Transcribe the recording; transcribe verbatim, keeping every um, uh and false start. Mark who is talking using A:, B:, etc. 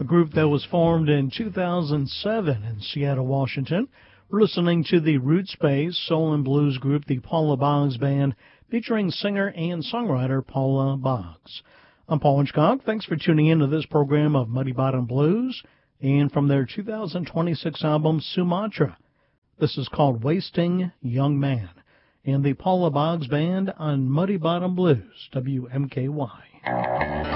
A: group that was formed in two thousand seven in Seattle, Washington. We're listening to the roots-based soul and blues group, the Paula Boggs Band, featuring singer and songwriter Paula Boggs. I'm Paul Hitchcock. Thanks for tuning in to this program of Muddy Bottom Blues, and from their two thousand twenty-six album, Sumatra. This is called Wasting Young Man, and the Paula Boggs Band on Muddy Bottom Blues, W M K Y.